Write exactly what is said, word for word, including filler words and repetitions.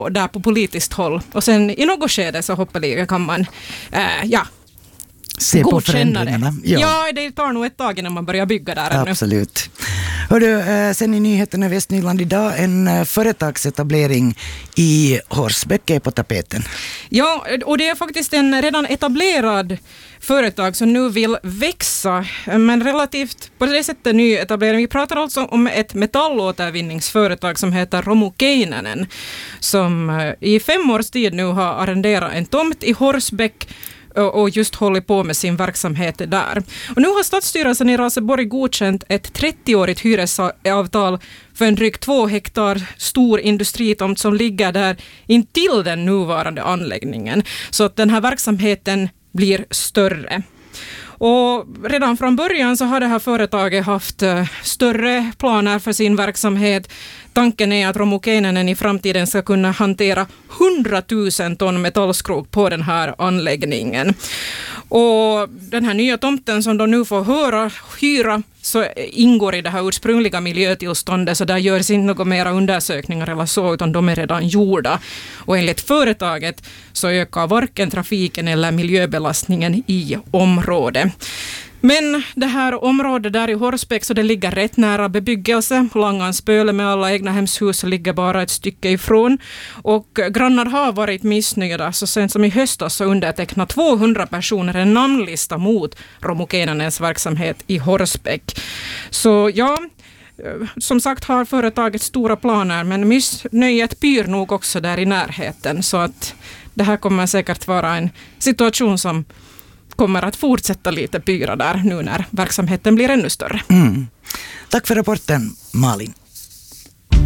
där på politiskt håll. Och sen i något skede så hoppeligen kan man äh, ja, se på förändringarna. Ja. ja, det tar nog ett tag innan man börjar bygga där ännu. Absolut. Hördu, sen i nyheterna i Västnyland idag, en företagsetablering i Horsbäck är på tapeten. Ja, och det är faktiskt en redan etablerad företag som nu vill växa, men relativt på det sättet ny etablering. Vi pratar alltså om ett metallåtervinningsföretag som heter Romukeinenen, som i fem års tid nu har arrenderat en tomt i Horsbäck och just håller på med sin verksamhet där. Och nu har Stadsstyrelsen i Raseborg godkänt ett trettioårigt hyresavtal för en drygt två hektar stor industritomt som ligger där intill den nuvarande anläggningen. Så att den här verksamheten blir större. Och redan från början så har det här företaget haft större planer för sin verksamhet. Tanken är att Romukeinenen i framtiden ska kunna hantera hundratusen ton metallskrot på den här anläggningen. Och den här nya tomten som de nu får höra, hyra, så ingår i det här ursprungliga miljötillståndet, så där görs inte några mera undersökningar eller så, utan de är redan gjorda. Och enligt företaget så ökar varken trafiken eller miljöbelastningen i området. Men det här området där i Horsbäck, så det ligger rätt nära bebyggelse. Langanspöle med alla egna hemshus ligger bara ett stycke ifrån. Och grannar har varit missnöjda. Så sen som i höstas så undertecknar tvåhundra personer en namnlista mot Romukeinenens verksamhet i Horsbäck. Så ja, som sagt har företaget stora planer, men missnöjet pyr nog också där i närheten. Så att det här kommer säkert vara en situation som kommer att fortsätta lite pyra där nu när verksamheten blir ännu större. Mm. Tack för rapporten, Malin.